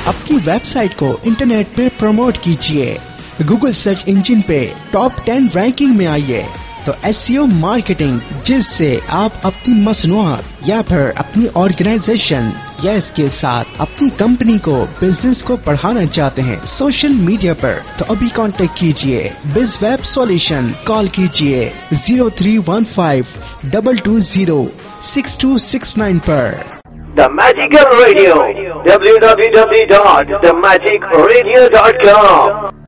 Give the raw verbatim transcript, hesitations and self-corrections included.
अपनी वेबसाइट को इंटरनेट पे प्रमोट कीजिए, गूगल सर्च इंजन पे टॉप टेन रैंकिंग में आइए। तो एसईओ मार्केटिंग, जिससे आप अपनी मसनूआत या फिर अपनी ऑर्गेनाइजेशन या इसके साथ अपनी कंपनी को, बिजनेस को बढ़ाना चाहते हैं सोशल मीडिया पर, तो अभी कांटेक्ट कीजिए बिज वेब सॉल्यूशन। कॉल कीजिए zero three one five double two zero six to six nine पर। The Magical Radio, w w w dot the magic radio dot com